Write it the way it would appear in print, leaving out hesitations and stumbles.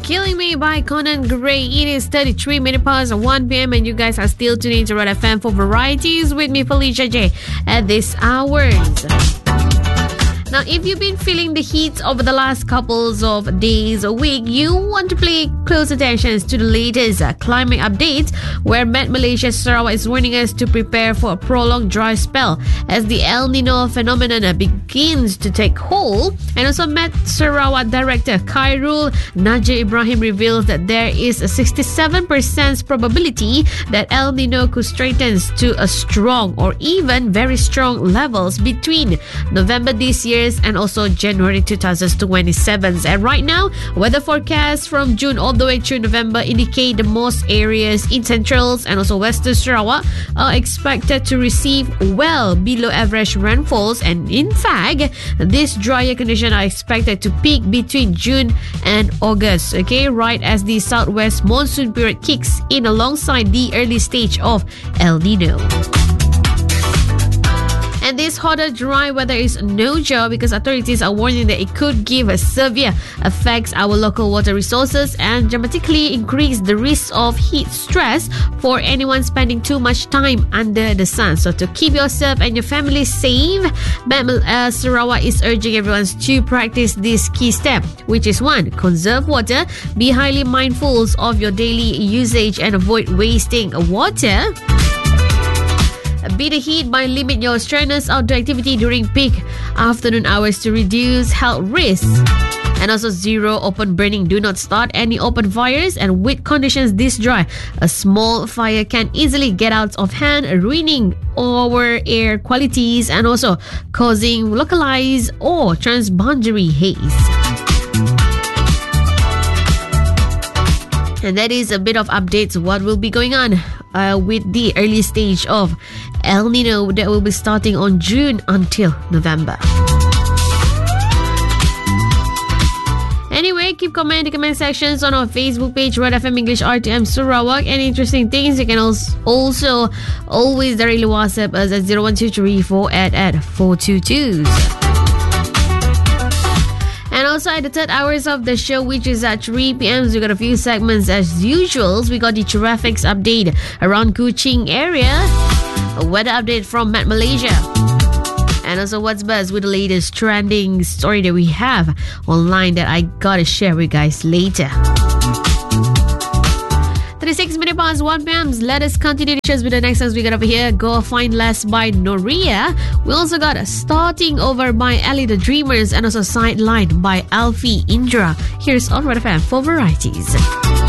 Killing Me by Conan Gray. It is 33 minutes past 1 p.m. and you guys are still tuning into Red FM for varieties with me, Felicia J, at this hours. Now, if you've been feeling the heat over the last couples of days or week, you want to pay close attention to the latest climate updates, where Met Malaysia Sarawak is warning us to prepare for a prolonged dry spell as the El Nino phenomenon begins to take hold. And also, Met Sarawak Director Khairul Najib Ibrahim reveals that there is a 67% probability that El Nino could strengthen to a strong or even very strong levels between November this year and also January 2027. And right now, weather forecasts from June all the way through November indicate the most areas in central and also western Sarawak are expected to receive well below average rainfalls, and in fact, these drier conditions are expected to peak between June and August, okay, right as the southwest monsoon period kicks in alongside the early stage of El Nino. And this hotter, dry weather is no joke because authorities are warning that it could give a severe effects our local water resources and dramatically increase the risk of heat stress for anyone spending too much time under the sun. So to keep yourself and your family safe, Met Sarawak is urging everyone to practice this key step, which is 1. Conserve water. Be highly mindful of your daily usage and avoid wasting water. Beat the heat by limit your strenuous outdoor activity during peak afternoon hours to reduce health risks. And also 0 open burning. Do not start any open fires, and with conditions this dry, a small fire can easily get out of hand, ruining our air qualities and also causing localized or transboundary haze. And that is a bit of updates what will be going on with the early stage of El Nino that will be starting on June until November. Anyway, keep commenting in the comment sections on our Facebook page, Red FM English RTM Sarawak. Any interesting things, you can also always directly WhatsApp us at 01234 at 422. And also at the third hours of the show, which is at 3 p.m, we got a few segments as usual. We got the traffic update around Kuching area, a weather update from Met Malaysia, and also what's buzz with the latest trending story that we have online that I gotta share with you guys later. 36 minutes past 1 p.m. Let us continue the shows with the next songs we got over here. Go Find Less by Noria. We also got Starting Over by Ali the Dreamers and also Sideline by Alfie Indra. Here's on Red FM for varieties.